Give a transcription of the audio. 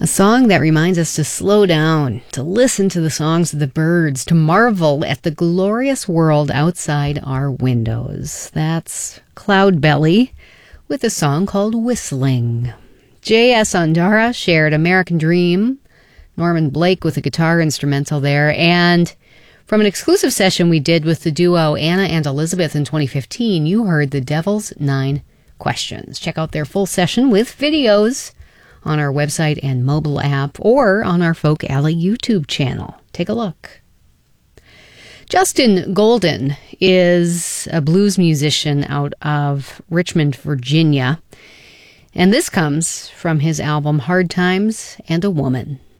A song that reminds us to slow down, to listen to the songs of the birds, to marvel at the glorious world outside our windows. That's Cloudbelly with a song called Whistling. J.S. Ondara shared American Dream, Norman Blake with a guitar instrumental there, and from an exclusive session we did with the duo Anna and Elizabeth in 2015, you heard the Devil's 9 Questions. Check out their full session with videos on our website and mobile app or on our Folk Alley YouTube channel. Take a look. Justin Golden is a blues musician out of Richmond, Virginia, and this comes from his album Hard Times and a Woman.